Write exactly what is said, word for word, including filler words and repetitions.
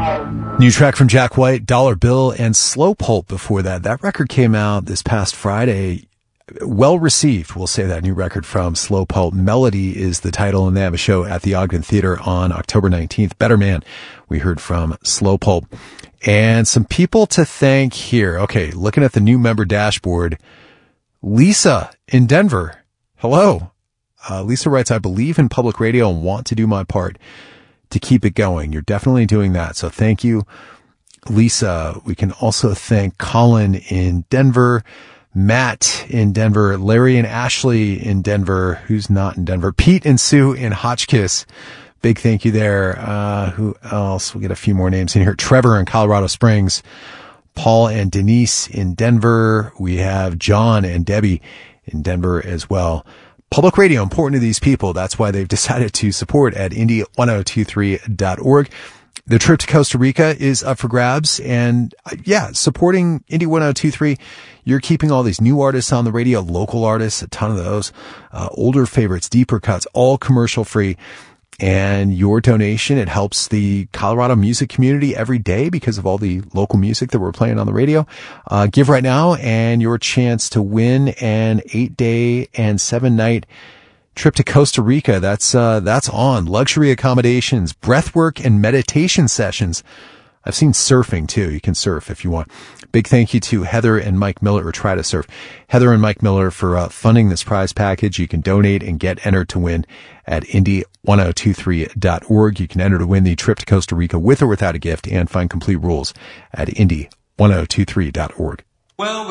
New track from Jack White, Dollar Bill, and Slow Pulp before that. That record came out this past Friday. Well received, we'll say that. New record from Slow Pulp. Melody is the title, and they have a show at the Ogden Theater on October nineteenth. Better Man, we heard from Slow Pulp. And some people to thank here. Okay, looking at the new member dashboard. Lisa in Denver. Hello. Uh, Lisa writes, I believe in public radio and want to do my part to keep it going. You're definitely doing that. So thank you, Lisa. We can also thank Colin in Denver, Matt in Denver, Larry and Ashley in Denver, who's not in Denver, Pete and Sue in Hotchkiss. Big thank you there. Uh, who else? We'll get a few more names in here. Trevor in Colorado Springs, Paul and Denise in Denver. We have John and Debbie in Denver as well. Public radio, important to these people. That's why they've decided to support at Indy ten twenty-three dot org. The trip to Costa Rica is up for grabs. And uh, yeah, supporting Indy ten twenty-three, you're keeping all these new artists on the radio, local artists, a ton of those, uh, older favorites, deeper cuts, all commercial free. And your donation, it helps the Colorado music community every day because of all the local music that we're playing on the radio. Uh, give right now and your chance to win an eight day and seven night trip to Costa Rica. That's, uh, that's on. Luxury accommodations, breathwork and meditation sessions. I've seen surfing too. You can surf if you want. Big thank you to Heather and Mike Miller, or Try to Surf. Heather and Mike Miller for uh, funding this prize package. You can donate and get entered to win at Indy ten twenty-three dot org. You can enter to win the trip to Costa Rica with or without a gift and find complete rules at Indy ten twenty-three dot org. Well,